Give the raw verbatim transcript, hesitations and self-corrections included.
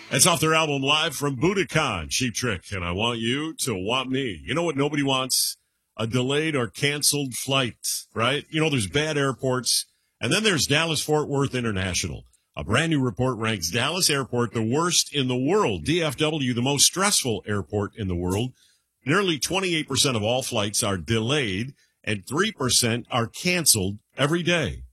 That's off their album Live from Budokan, Cheap Trick, and I Want You to Want Me. You know what nobody wants? A delayed or canceled flight, right? You know, there's bad airports, and then there's Dallas-Fort Worth International. A brand new report ranks Dallas Airport the worst in the world. D F W, the most stressful airport in the world. Nearly twenty-eight percent of all flights are delayed, and three percent are canceled every day.